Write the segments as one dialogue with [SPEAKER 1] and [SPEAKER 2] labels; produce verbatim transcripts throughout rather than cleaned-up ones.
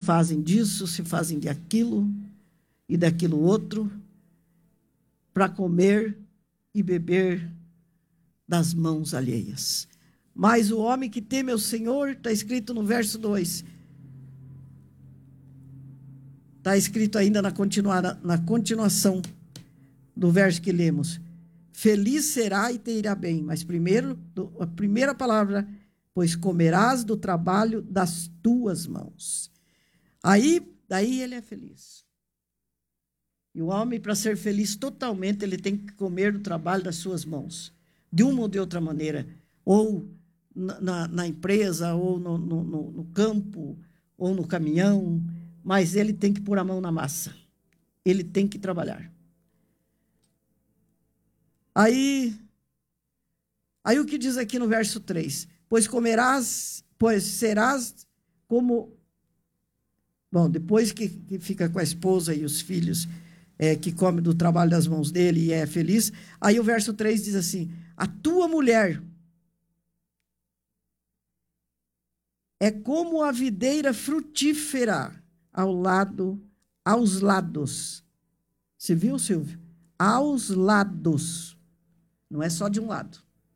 [SPEAKER 1] fazem disso, se fazem de aquilo e daquilo outro, para comer e beber das mãos alheias. Mas o homem que teme ao Senhor, está escrito no verso dois, está escrito ainda na, continua, na continuação do verso que lemos, feliz será e te irá bem. Mas primeiro, a primeira palavra, pois comerás do trabalho das tuas mãos. Aí, daí ele é feliz. E o homem, para ser feliz totalmente, ele tem que comer do trabalho das suas mãos. De uma ou de outra maneira. Ou na, na empresa, ou no, no, no campo, ou no caminhão. Mas ele tem que pôr a mão na massa. Ele tem que trabalhar. Aí, aí o que diz aqui no verso três? Pois comerás, pois serás como... Bom, depois que, que fica com a esposa e os filhos, é, que come do trabalho das mãos dele e é feliz, aí o verso três diz assim, a tua mulher é como a videira frutífera ao lado, aos lados. Você viu, Silvio? Aos lados. Não é só de um lado.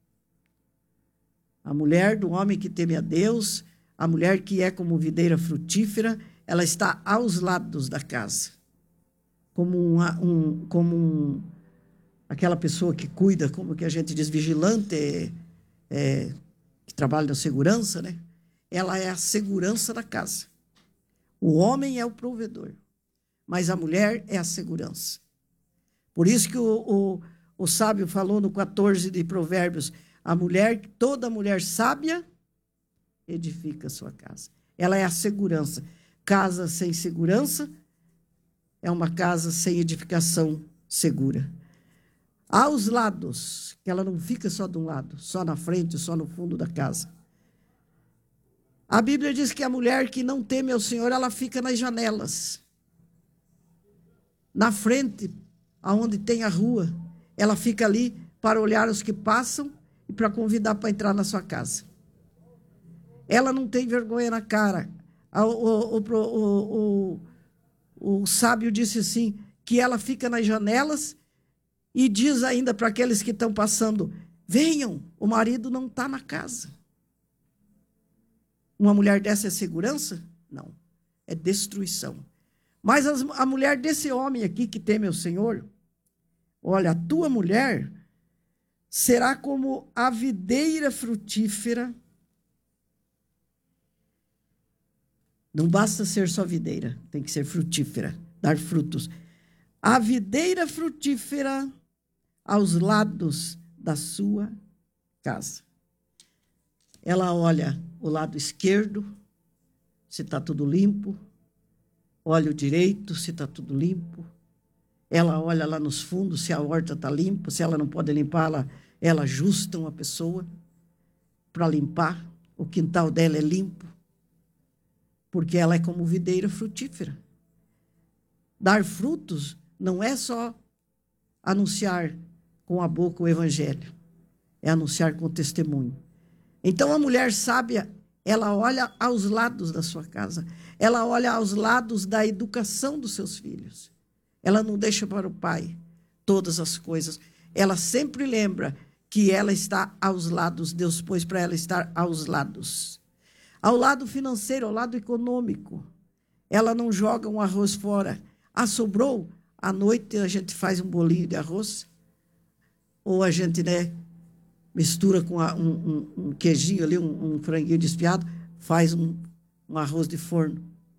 [SPEAKER 1] A mulher do homem que teme a Deus, a mulher que é como videira frutífera, ela está aos lados da casa. Como, um, um, como um, aquela pessoa que cuida, como que a gente diz, vigilante, é, é, que trabalha na segurança, né? Ela é a segurança da casa. O homem é o provedor, mas a mulher é a segurança. Por isso que o, o, o sábio falou no quatorze de Provérbios, a mulher, toda mulher sábia edifica a sua casa. Ela é a segurança. Casa sem segurança é uma casa sem edificação segura. Aos lados, que ela não fica só de um lado, só na frente, só no fundo da casa. A Bíblia diz que a mulher que não teme ao Senhor, ela fica nas janelas. Na frente, aonde tem a rua, ela fica ali para olhar os que passam e para convidar para entrar na sua casa. Ela não tem vergonha na cara. O, o, o, o, o sábio disse assim, que ela fica nas janelas e diz ainda para aqueles que estão passando, venham, o marido não está na casa. Uma mulher dessa é segurança? Não, é destruição. Mas as, a mulher desse homem aqui que teme ao Senhor, olha, a tua mulher será como a videira frutífera. Não basta ser só videira, tem que ser frutífera, dar frutos. A videira frutífera aos lados da sua casa. Ela olha o lado esquerdo, se está tudo limpo. Olha o direito, se está tudo limpo. Ela olha lá nos fundos, se a horta está limpa. Se ela não pode limpar, ela, ela ajusta uma pessoa para limpar. O quintal dela é limpo. Porque ela é como videira frutífera. Dar frutos não é só anunciar com a boca o evangelho. É anunciar com o testemunho. Então, a mulher sábia, ela olha aos lados da sua casa. Ela olha aos lados da educação dos seus filhos. Ela não deixa para o pai todas as coisas. Ela sempre lembra que ela está aos lados. Deus pôs para ela estar aos lados. Ao lado financeiro, ao lado econômico. Ela não joga um arroz fora. Ah, sobrou? À noite a gente faz um bolinho de arroz. Ou a gente, né, mistura com um, um, um queijinho ali, um, um franguinho desfiado, faz um, um arroz de forno.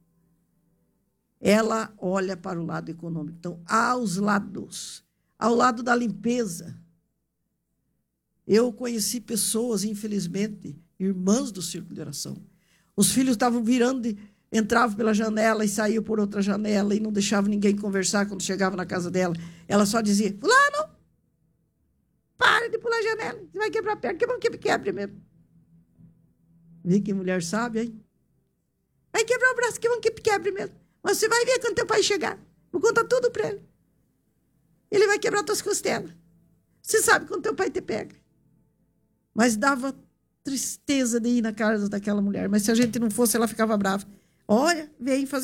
[SPEAKER 1] Ela olha para o lado econômico. Então, aos lados. Ao lado da limpeza. Eu conheci pessoas, infelizmente, irmãs do círculo de oração. Os filhos estavam virando, de, entravam pela janela e saíam por outra janela e não deixavam ninguém conversar quando chegava na casa dela. Ela só dizia, fulano, para de pular a janela, você vai quebrar a perna, que bom que quebre mesmo. Vê que mulher sábia, hein? Vai quebrar o braço, que bom que quebre mesmo. Mas você vai ver quando teu pai chegar. Vou contar tudo para ele. Ele vai quebrar tuas costelas. Você sabe quando teu pai te pega. Mas dava tristeza de ir na casa daquela mulher. Mas se a gente não fosse, ela ficava brava. Olha, vem fazer